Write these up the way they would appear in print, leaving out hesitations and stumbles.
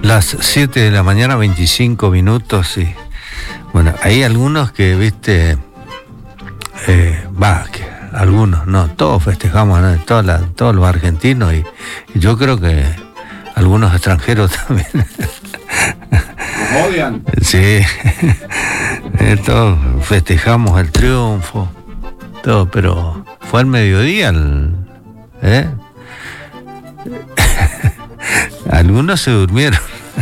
Las 7 de la mañana, 25 minutos, y bueno, hay algunos que, viste, que algunos, no, todos festejamos, ¿no? Todos los argentinos, y yo creo que algunos extranjeros también. ¿Nos odian? Sí, todos festejamos el triunfo, todo, pero fue al mediodía, algunos se durmieron.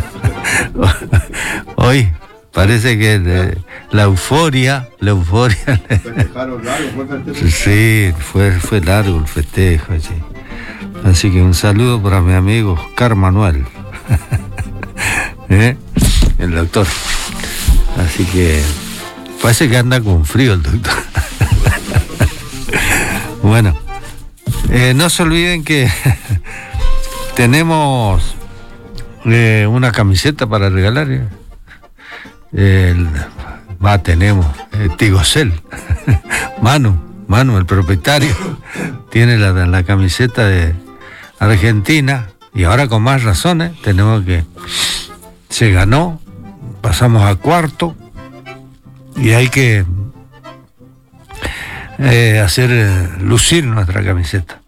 Hoy parece que la euforia. ¿Festejaron largo? ¿Fue festejo? Sí, fue largo el festejo, sí. Así que un saludo para mi amigo Oscar Manuel, el doctor. Así que parece que anda con frío el doctor. Bueno, no se olviden que tenemos una camiseta para regalar. Tenemos Tigocel. Manu, el propietario, tiene la camiseta de Argentina, y ahora con más razones tenemos que se ganó, pasamos a cuarto y hay que hacer lucir nuestra camiseta.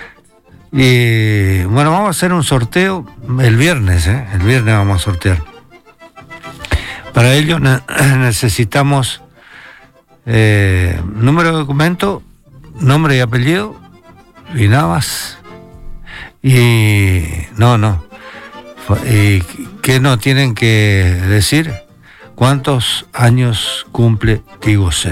Y bueno, vamos a hacer un sorteo el viernes vamos a sortear. Para ello necesitamos número de documento, nombre y apellido, y nada más. Y y ¿qué nos tienen que decir? ¿Cuántos años cumple Tigocel?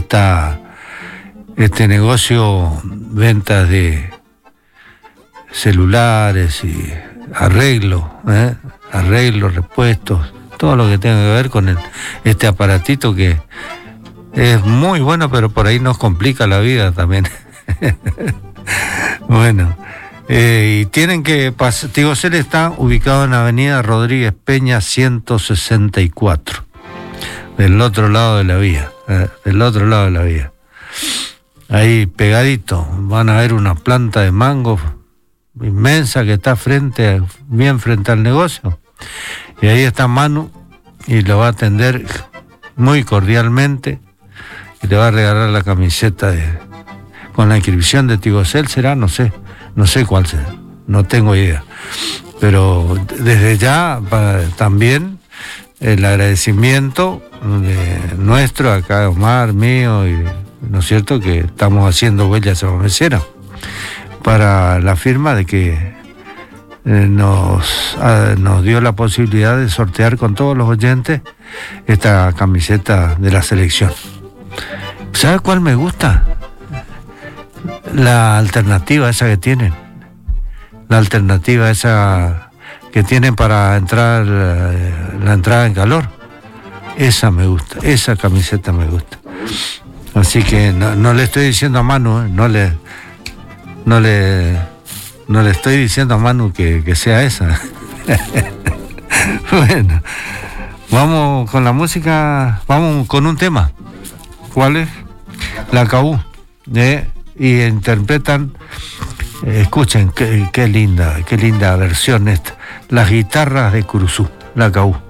Este negocio, ventas de celulares y arreglos, repuestos, todo lo que tenga que ver con este aparatito que es muy bueno, pero por ahí nos complica la vida también. Bueno, y tienen que pasar. Tigocel está ubicado en Avenida Rodríguez Peña 164, del otro lado de la vía, ahí pegadito van a ver una planta de mango inmensa que está bien frente al negocio, y ahí está Manu y lo va a atender muy cordialmente y le va a regalar la camiseta con la inscripción de Tigocel. Será, no sé cuál será, no tengo idea, pero desde ya también el agradecimiento nuestro acá, Omar, mío, y ¿no es cierto?, que estamos haciendo huellas amameceras para la firma de que nos dio la posibilidad de sortear con todos los oyentes esta camiseta de la selección. ¿Sabe cuál me gusta? La alternativa esa que tienen. La alternativa esa que tienen para entrar, la entrada en calor. Esa me gusta, esa camiseta me gusta. Así que no le estoy diciendo a Manu, no le estoy diciendo a Manu que sea esa. Bueno, vamos con la música, vamos con un tema. ¿Cuál es? La CAU. Y interpretan, escuchen qué linda versión esta, las guitarras de Curuzú, la CAU.